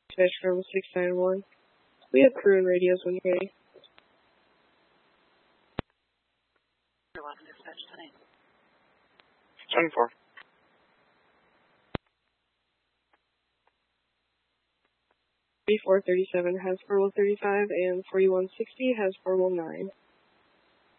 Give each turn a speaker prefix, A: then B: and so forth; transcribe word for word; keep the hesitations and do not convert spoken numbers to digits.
A: Dispatch from six nine one. We have crew and radios when you're ready.
B: twenty-four.
A: thirty-four thirty-seven has four one thirty-five and forty-one sixty has four one nine.